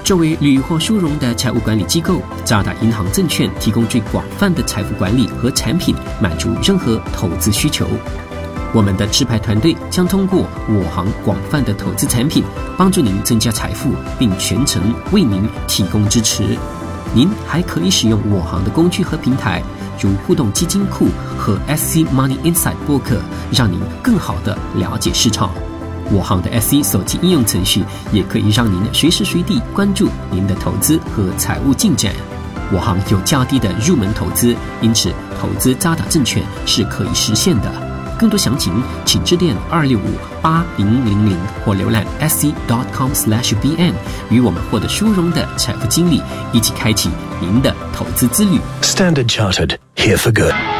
作为屡获殊荣的财务管理机构，渣打银行证券提供最广泛的财富管理和产品，满足任何投资需求。我们的持牌团队将通过我行广泛的投资产品，帮助您增加财富，并全程为您提供支持。您还可以使用我行的工具和平台，如互动基金库和 SC Money Insight 播客，让您更好地了解市场。我行的 SC 手机应用程序也可以让您随时随地关注您的投资和财务进展。我行有较低的入门投资，因此投资渣打证券是可以实现的。更多详情请致电2658000或浏览 sc.com/bn， 与我们获得殊荣的财富经理一起开启您的投资之旅。 Standard Chartered, here for good.